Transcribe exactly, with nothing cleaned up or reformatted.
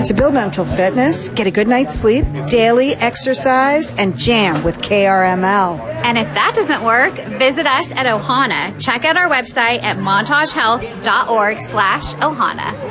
To build mental fitness, get a good night's sleep, daily exercise, and jam with K R M L. And if that doesn't work, visit us at Ohana. Check out our website at montagehealth dot org slash Ohana.